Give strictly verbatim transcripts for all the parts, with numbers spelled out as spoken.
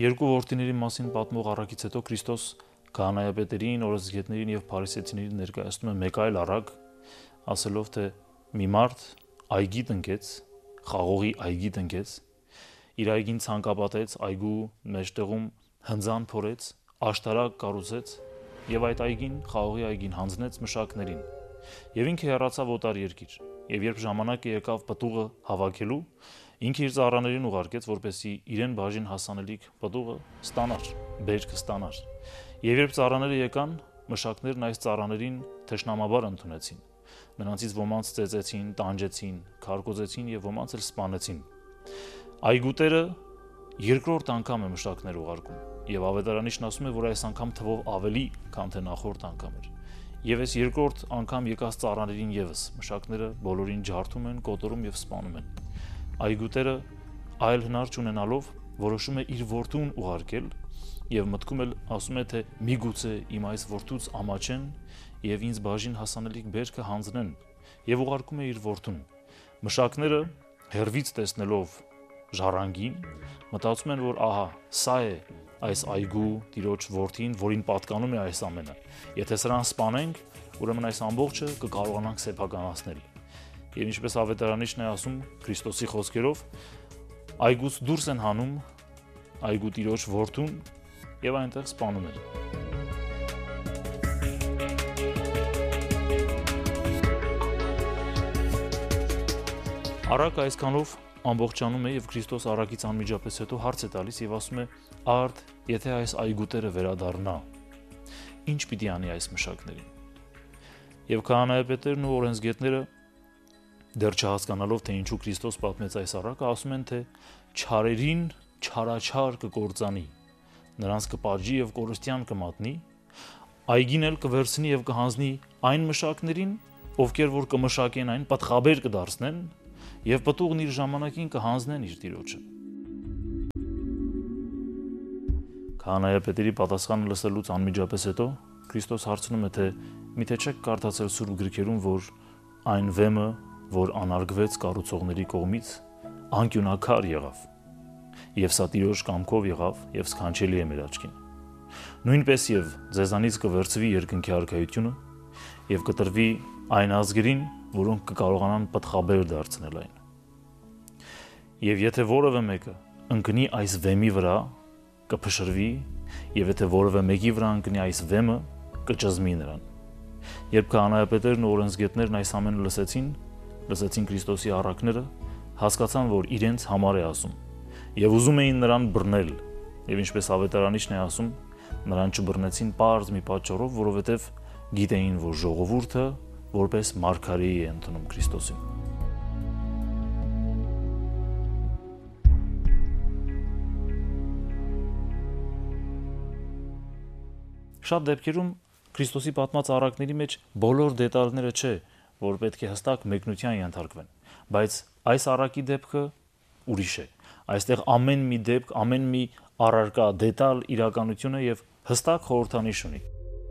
երկու որդիների մասին պատմող առակից հետո Քրիստոս քահանայապետերին, օրենսգետներին եւ փարիսեցիներին ներկայացնում է մեկ այլ առակ, ասելով թե մի մարդ այգի տնկեց, խաղողի այգի տնկեց, իր այգին ցանկապատեց, այգու մեջտեղում հնձան փորեց, աշտարակ կառուցեց եւ այդ այգին, խաղողի այգին հանձնեց մշակներին։ Եվ ինքը հեռացավ օտար երկիր, եւ երբ ժամանակը եկավ պտուղը հավաքելու, ինքը իր ծառաներին ուղարկեց, որպեսզի իրեն բաժին հասանելիք պտուղը ստանար, բերքը ստանար։ Եվ երբ ծառաները եկան, մշակներն այս ծառաներին թշնամաբար ընդունեցին։ Նրանցից ոմանց ծեծեցին, տանջեցին, քարկոծեցին եւ ոմանց էլ սպանեցին։ Այգուտերը երկրորդ անգամ է մշակներ ուղարկում, եւ ավետարանիչն ասում է, որ այս անգամ թվով ավելի, քան թե նախորդ անգամ էր։ Եվ այս երկրորդ անգամ եկած ծառաներին եւս մշակները բոլորին ջարդում են, կոտորում եւ սպանում են։ Այգուտերը այլ հնար չունենալով որոշում է իր որդուն ուղարկել եւ մտքում էլ ասում է, թե միգուցե իմ այս որդուց ամաչեն եւ ինձ բաժին հասանելիք բերքը հանձնեն, եւ ուղարկում է իր որդուն։ Մշակները հերվից տեսնելով ժառանգին մտածում են, որ ահա սա է այս այգու տիրոջ որդին, որին պատկանում է այս ամենը։ Եթե սրան սպանենք, ուրեմն այս ամբողջը կկարողանանք սեփականացնել։ Եվ ինչպես ավետարանիչն է ասում Քրիստոսի խոսքերով, այգուց դուրս են հանում այգու տիրոջ որդուն եւ այնտեղ սպանում են։ Առակը այսքանով ամբողջանում է եւ Քրիստոս առակից անմիջապես հետո հարց է տալիս եւ ասում է. «Արդ, եթե այս այգուտերը վերադառնա, ինչ պիտի անի այս մշակներին»։ Եվ քահանայապետերն ու օրենսգետները դեռ չհասկանալով, թե ինչու Քրիստոս պատմեց այս առակը, ասում են, թե չարերին չարաչար կկործանի, նրանց կպատժի եւ կորստյան կմատնի, այգին էլ կվերցնի եւ կհանձնի այն մշակներին, ովքեր որ կմշակեն այն, պատխաբեր կդարձնեն եւ պտուղն իր ժամանակին կհանձնեն իր տիրոջը։ Քահանայապետերի պատասխանը լսելուց անմիջապես հետո Քրիստոս հարցնում է, թե միթե չեք կարդացել Սուրբ գրքերում, որ այն վեմը, որ անարգվեց կառուցողների կողմից, անկյունակար եղավ, եւ սա տիրոջ կամքով եղավ եւ սքանչելի է մեր աչքին։ Նույնպես եւ ձեզանից կվերցվի երկնքի արքայությունը եւ կտրվի այն ազգերին, որոնք կկարողանան պտղաբեր դարձնել այն։ Եվ եթե որևէ մեկը ընկնի այս վեմի վրա, կփշրվի, եւ եթե որևէ մեկի վրա ընկնի այս վեմը, կճզմի նրան։ Երբ քահանայապետերն ու օրենսգետներն այս ամենը լսեցին, լսեցին Քրիստոսի առակները, հասկացան, որ իրենց համար է ասում, եւ ուզում էին նրան բռնել, եւ ինչպես ավետարանիչն է ասում, նրան չբռնեցին պարզ մի պատճառով, որովհետեւ գիտեին, որ ժողովուրդը որպես մարգարեի է ընդունում Քրիստոսին։ Շատ դեպքերում Քրիստոսի պատմած առակների մեջ բոլոր դետալները չէ, որ պետք է հստակ մեկնության ենթարկվեն, բայց այս առակի դեպքը ուրիշ է։ Այստեղ ամեն մի դեպք, ամեն մի առարկա, դետալ իրականություն է եւ հստակ խորհրդանիշ ունի։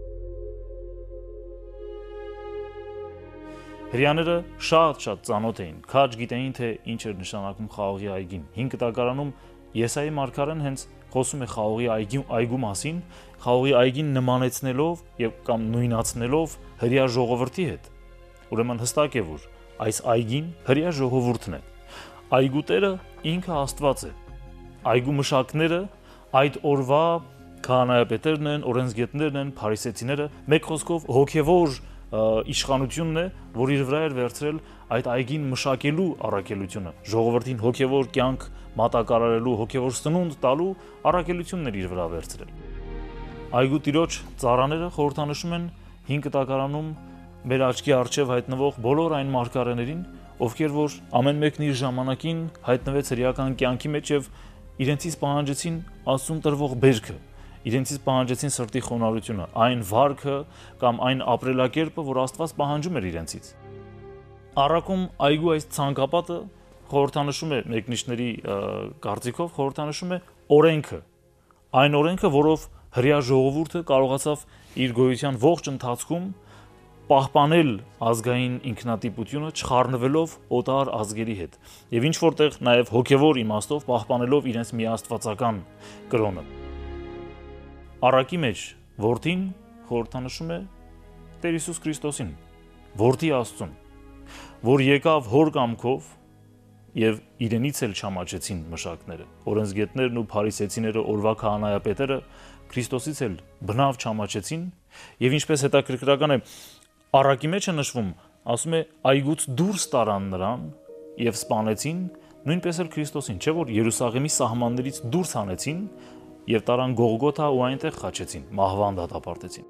Հրեաները շատ-շատ ծանոթ էին, քաջ գիտեին, թե ինչ էր նշանակում խաղողի այգին։ հինգ տակարանում Եսայի մարգարեն հենց խոսում է խաղողի այգի, այգու մասին, խաղողի այգին նմանեցնելով եւ կամ նույնացնելով հրեա ժողովրդի հետ։ Ուրեմն հստակ է, որ այս այգին հրեա ժողովուրդն է։ Այգուտերը ինքը Աստված է։ Այգու մշակները այդ օրվա քահանայապետերն են, օրենսգետներն են, փարիսեցիները, մեկ խոսքով հոգևոր իշխանությունն է, որ իր վրա էր վերցրել այդ այգին մշակելու առաքելությունը, ժողովրդին հոգևոր կյանք մատակարարելու, հոգևոր սնունդ տալու առաքելությունն էր իր վրա վերցրել։ Այգու տիրոջ ծառաները խորհրդանշում են հինգ տակարանում մեր աչքի առջև հայտնվող բոլոր այն մարգարեներին, ովքեր որ ամեն մեկն իր ժամանակին հայտնվեց հրեական կյանքի մեջ եւ իրենցից պահանջեցին Աստծուն տրվող բերքը, իրենցից պահանջեցին սրտի խոնարհությունը, այն վարքը կամ այն ապրելակերպը, որ Աստված պահանջում էր իրենցից։ Առաքում այգու այս ցանկապատը խորհրդանշում է մեկնիշների կարծիքով խորհրդանշում է օրենքը, այն օրենքը, որով հրեա ժողովուրդը կարողացավ իր գոյության ողջ ընթացքում պահպանել ազգային ինքնատիպությունը չխառնվելով օտար ազգերի հետ եւ ինչ որտեղ նաեւ հոգեվոր իմաստով պահպանելով իրենց միաստվածական կրոնը։ Առակի մեջ որդին խորհրդանշում է Տեր Հիսուս Քրիստոսին, որդի Աստծուն, որ եկավ հոր կամքով եւ իրենից էլ չամաչեցին մշակները, օրենսգետներն ու փարիսեցիները, օրվա քահանայապետերը Քրիստոսից էլ բնավ չամաչեցին եւ ինչպես հետաքրքրական է առակի մեջ է նշվում, ասում է այգուց դուրս տարան նրան եւ սպանեցին, նույնպես էլ Քրիստոսին, չէ՞ որ Երուսաղեմի սահմաններից դուրս հանեցին եւ տարան Գողգոթա ու այնտեղ խաչեցին, մահվան դատապարտեցին։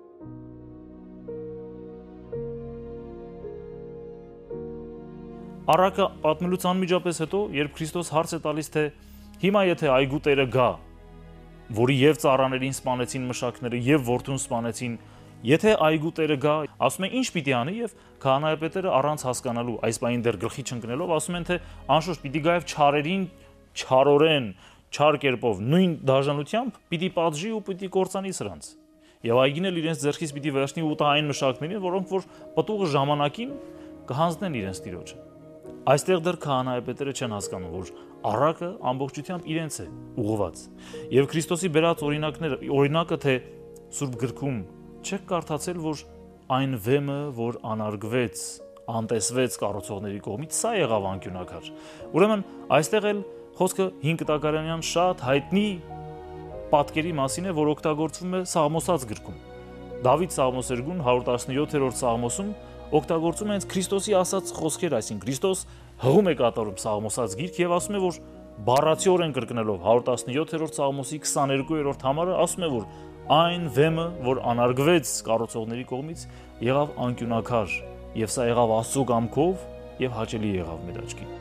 Առակը պատմելուց անմիջապես հետո, երբ Քրիստոս հարց է տալիս, թե հիմա եթե այգու տերը գա, որի եւ ծառաներին սպանեցին մշակները եւ որդուն սպանեցին, եթե այգու տերը գա, ասում է ինչ պիտի անի եւ քահանայապետերը առանց հասկանալու, այս բանին դեռ գլխի չընկնելով, ասում են, թե անշուշտ պիտի գա եւ չարերին չարորեն, չար կերպով, նույն դաժանությամբ պիտի պատժի ու պիտի կործանի սրանց։ Եվ այգին էլ իրենց ձեռքից պիտի վերցնի ու տա այն մշակներին, որոնք որ պտուղը ժամանակին կհանձնեն իրենց տիրոջը։ Այստեղ դեռ քահանայապետերը չեն հասկանում, որ առակը ամբողջությամբ իրենց է ուղղված։ Եվ Քրիստոսի բերած օրինակները, օրինակը թե Սուրբ գրքում չեք կարդացել, որ այն վեմը, որ անարգվեց, անտեսվեց կառուցողների կողմից, սա եղավ անկյունակար։ Ուրեմն այստեղ էլ խոսքը հինգ տակարանյան շատ հայտնի պատկերի մասին է, որ օգտագործվում է Սաղմոսած գրքում։ Դավիթ Սաղմոսերգուն հարյուր տասնյոթերորդ Սաղմոսում օգտագործում է հենց Քրիստոսի ասած խոսքեր, այսինքն Քրիստոս հղում է կատարում Սաղմոսած գիրք եւ ասում է, որ բառացիորեն կրկնելով հարյուր տասնյոթերորդ Սաղմոսի քսաներկուերորդ համարը ասում է, որ այն վեմը, որ անարգվեց կառուցողների կողմից, եղավ անկյունակար եւ սա եղավ Աստծո կամքով եւ հաճելի եղավ մեր աչքին։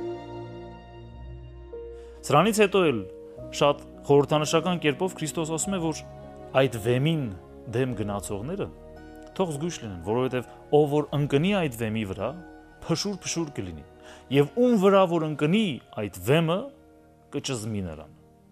Սրանից հետո էլ շատ խորհրդանշական կերպով Քրիստոս ասում է, որ այդ վեմին դեմ գնացողները թող զգույշ լինեն, որովհետև ով որ ընկնի այդ վեմի վրա, փշուր-փշուր կլինի, եւ ում վրա որ ընկնի այդ վեմը, կճզմի նրան։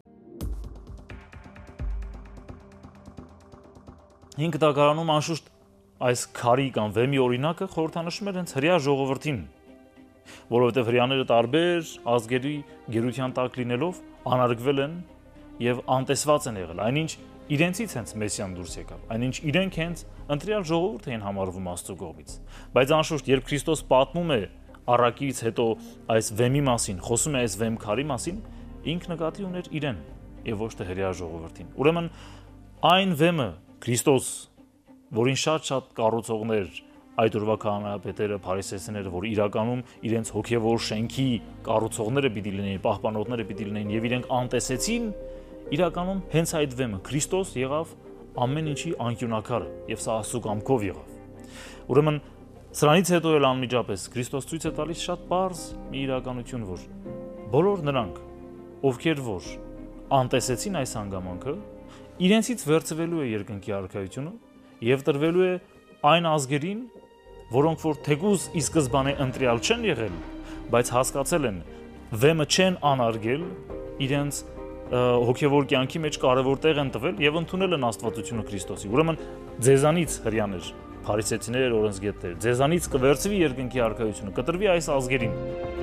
Հինգ տակարանում անշուշտ այս քարի կամ վեմի օրինակը խորհրդանշում էր հենց հրեա ժողովրդին, որովհետև հրեաները տարբեր ազգերի գերության տակ լինելով անարգվել են եւ անտեսված են եղել, այնինչ իրենցից հենց Մեսիան դուրս եկավ, այնինչ իրենք հենց ընտրյալ ժողովուրդ էին համարվում Աստծո կողմից։ Բայց անշուշտ, երբ Քրիստոս պատմում է առակից հետո այս վեմի մասին, խոսում է այս վեմ քարի մասին, ինքը նկատի ուներ իրեն եւ ոչ թե հրեա ժողովրդին։ Ուրեմն այն վեմը Քրիստոս, որին շատ-շատ կառուցողներ, այդ օրվա քահանայապետերը, փարիսեցիները, որ իրականում իրենց հոգեվոր շենքի կառուցողները պիտի լինեին, պահպանողները պիտի լինեին եւ իրենք անտեսեցին, իրականում հենց այդ վեմը Քրիստոս եղավ ամեն ինչի անկյունակարը եւ սա Աստծո կամքով եղավ։ Ուրեմն սրանից հետո էլ անմիջապես Քրիստոս ցույց է տալիս շատ པարզ մի իրականություն, որ բոլոր նրանք, ովքեր որ անտեսեցին այս հանգամանքը, իրենցից վերցվելու է երկնքի արքայությունը եւ տրվելու է այն ազգերին, որոնք որ թեկուզ ի սկզբանե ընտրյալ չեն եղել, բայց հասկացել են վեմը չեն անարգել, իրենց հոգևոր կյանքի մեջ կարևոր տեղ են տվել եւ ընդունել են Աստվածությունը Քրիստոսի։ Ուրեմն ձեզանից հрьяաներ, փարիսեցիներ, օրենսգետներ, ձեզանից կվերցվի երկնքի արքայությունը, կտրվի այս ազգերին։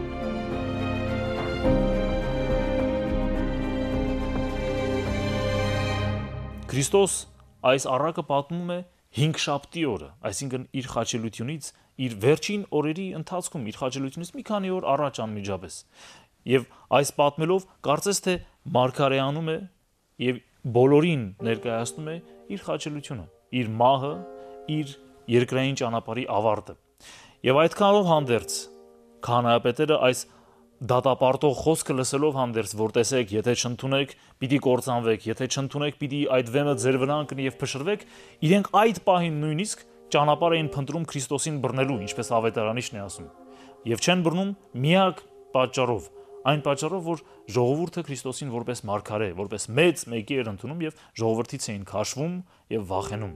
Քրիստոս այս առակը պատմում է հինգշաբթի օրը, այսինքն իր խաչելությունից, իր վերջին օրերի ընթացքում, իր խաչելությունից մի քանի օր առաջ անմիջապես։ Եվ այս պատմելով կարծես թե մարգարեանում է եւ բոլորին ներկայացնում է իր խաչելությունը, իր մահը, իր երկրային ճանապարհի ավարտը։ Եվ այդքանով հանդերձ քահանայապետերը այս դատապարտող խոսքը լսելով հանդերձ, որ տեսեք, եթե չընդունեք, պիտի կործանվեք, եթե չընդունեք, պիտի այդ վեմը ձեր վրա ընկնի եւ փշրվեք, իրենք այդ պահին նույնիսկ ճանապարհ էին փնտրում Քրիստոսին բռնելու, ինչպես ավետարանիչն է ասում։ Եվ չեն բռնում միակ պատճառով, այն պատճառով, որ ժողովուրդը Քրիստոսին որպես մարգարե, որպես մեծ մեկի էր ընդունում եւ ժողովրդից էին քաշվում եւ վախենում։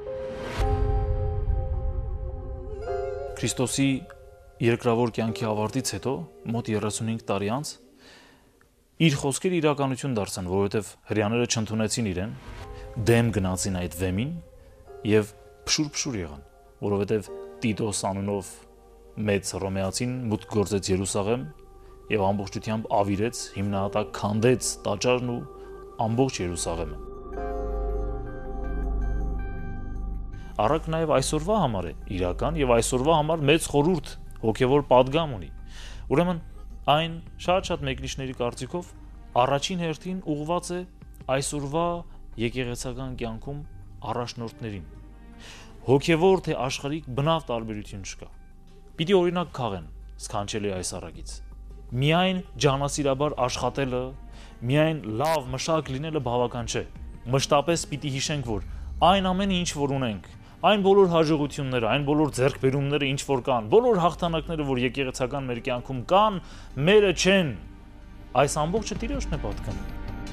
Քրիստոսի երկրավոր կյանքի ավարտից հետո, մոտ երեսունհինգ տարի անց, իր խոսքերը իրականություն դարձան, որովհետև հрьяաները չընդունեցին իրեն, դեմ գնացին այդ վեմին եւ փշուր-փշուր եղան, որովհետև Տիտոս անունով մեծ հռոմեացին մուտք գործեց Երուսաղեմ եւ ամբողջությամբ ավիրեց, հիմնահատակ քանդեց տաճարն ու ամբողջ Երուսաղեմը։ Առաք նաեւ այսօրվա համար է իրական եւ այսօրվա համար մեծ խորհուրդ հոգեվոր падգամ ունի։ Ուրեմն այն շատ-շատ մեկնիշների կարծիքով առաջին հերթին ուղղված է այսօրվա եկեղեցական կյանքում առաջնորդներին։ Հոգևոր թե աշխարհիկ բնավ տարբերություն չկա։ Պիտի օրինակ քաղեն սքանչելի այս առակից։ Միայն ջանասիրաբար աշխատելը, միայն լավ մշակ լինելը բավական չէ։ Մշտապես պիտի հիշենք, որ այն ամենը ինչ որ ունենք, այն բոլոր հաջողությունները, այն բոլոր ձեռքբերումները, ինչ որ կան, բոլոր հաղթանակները, որ եկեղեցական մեր կյանքում կան, մերը չեն։ Այս ամբողջը Տիրոջն է պատկանում։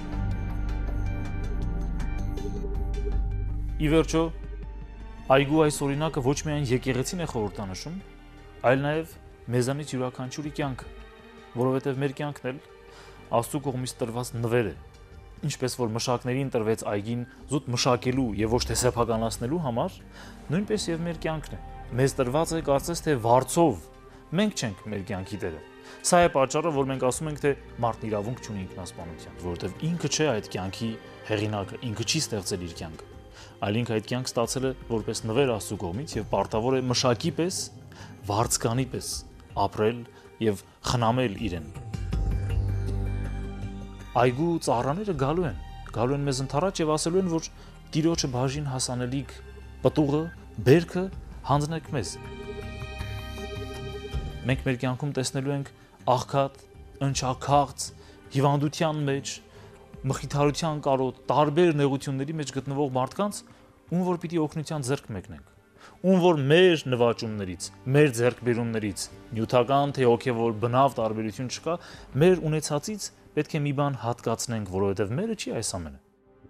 Ի վերջո, այգու այս օրինակը ոչ միայն եկեղեցին է խորհրդանշում, այլ նաև մեզանից յուրաքանչյուրի կյանքը, որովհետև մեր կյանքն էլ Աստծո կողմից տրված նվեր է, ինչպես որ մշակներին տրվեց այգին զուտ մշակելու եւ ոչ թե սեփականացնելու համար, նույնպես եւ մեր կյանքն է։ Մեզ տրված է կարծես թե վարձով, մենք չենք մեր կյանքի տերը։ Սա է պատճառը, որ մենք ասում ենք, թե մարդն իրավունք չունի ինքնասպանության, որովհետև ինքը չէ այդ կյանքի հեղինակը, ինքը չի ստեղծել իր կյանքը, այլ ինքը այդ կյանք ստացել է որպես նվեր Աստծո կողմից եւ պարտավոր է մշակի պես, վարձկանի պես ապրել եւ խնամել իրեն։ Այգու ծառաները գալու են, գալու են մեզ ընթառաջ եւ ասելու են, որ Տիրոջը բաժին հասանելիք պտուղը, բերքը հանձնեք մեզ։ Մենք մեր կյանքում տեսնելու ենք աղքատ, ընչաքաղց, հիվանդության մեջ, մխիթարության կարոտ, տարբեր նեղությունների մեջ գտնվող մարդկանց, ում որ պիտի օգնության ձեռք մեկնենք, ում որ մեր նվաճումներից, մեր ձեռքբերումներից, նյութական թե հոգևոր բնավ տարբերություն չկա, մեր ունեցածից պետք է մի բան հատկացնենք, որովհետև մերը չի այս ամենը։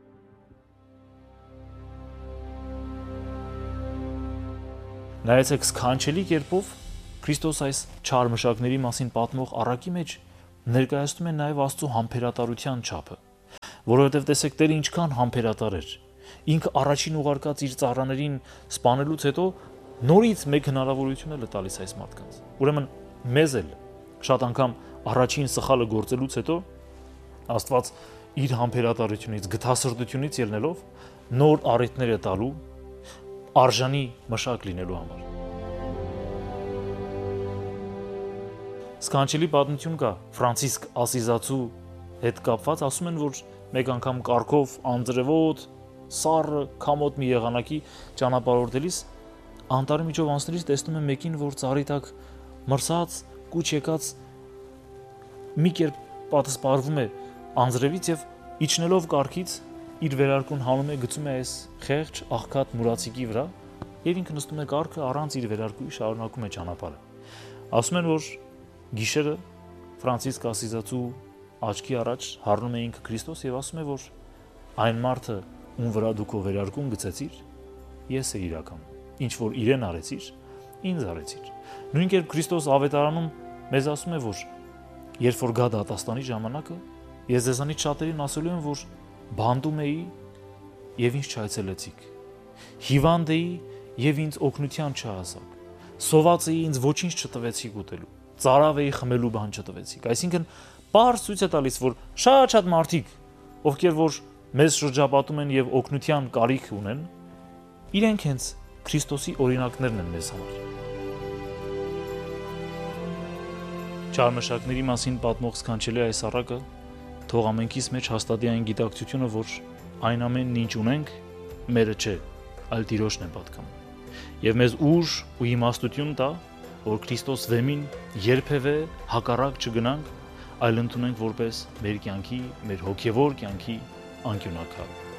Նայեցեք սքանչելի կերպով Քրիստոս այս չար մշակների մասին պատմող առակի մեջ ներկայացնում է նաև Աստծո համբերատարության չափը, որովհետև տեսեք Տերը ինչքան համբերատար էր։ Ինքը առաջին ուղարկած իր ծառաներին սպանելուց հետո նորից մեկ հնարավորություն է տալիս այս մարդկանց։ Ուրեմն մեզ էլ շատ անգամ առաջին սխալը գործելուց հետո Աստված իր համբերատարությունից, գթասրտությունից ելնելով նոր առիթներ է տալու արժանի մշակ լինելու համար։ Սքանչելի պատմություն կա Ֆրանցիսկ Ասիզացու հետ կապված, ասում են, որ մեկ անգամ կառքով անձրևոտ, սառը, քամոտ մի եղանակի ճանապարհորդելիս անտառի միջով անցնելիս տեսնում եմ մեկին, որ ծառի տակ մրսած, կուչ եկած մի կերպ պատասպարվում է անձրևից եւ իջնելով կառքից իր վերարկուն հանում է, գցում է այս խեղճ աղքատ մուրացիկի վրա եւ ինքը նստում է կառքը առանց իր վերարկուի շարունակում է ճանապարհը։ Ասում են, որ գիշերը Ֆրանցիսկ Ասիզացու աչքի առաջ հառնում է ինքը Քրիստոս եւ ասում է, որ այն մարդը, ում վրա դու քո վերարկուն գցեցիր, ես է իրական, ինչ որ իրեն արեցիր, ինձ արեցիր։ Նույն կերպ Քրիստոս ավետարանում մեզ ասում է, որ երբ որ գա դատաստանի ժամանակը, ես ձեզանից շատերին ասելու եմ, որ բանդում էի եւ ինձ չայցելեցիք, հիվանդ էի եւ ինձ օգնության չհասաք, սոված էի, ինձ ոչինչ չտվեցիք ուտելու, ծարավ էի, խմելու բան չտվեցիք։ Այսինքն պարզ ցույց է տալիս, որ շատ-շատ մարդիկ, ովքեր որ մեզ շրջապատում են եւ օգնության կարիք ունեն, իրենք հենց Քրիստոսի օրինակներն են մեզ համար։ Չարմշակների մասին պատմող սքանչելի այս առակը թող ամենքիս մեջ հաստատի այն գիտակցությունը, որ այն ամենն ինչ ունենք, մերը չէ, այլ Տիրոջն է պատկանում։ Եվ մեզ ուժ ու իմաստություն տա, որ Քրիստոս վեմին երբևէ հակառակ չգնանք, այլ ընդունենք որպես մեր կյանքի, մեր հոգևոր կյանքի անկյունակալ։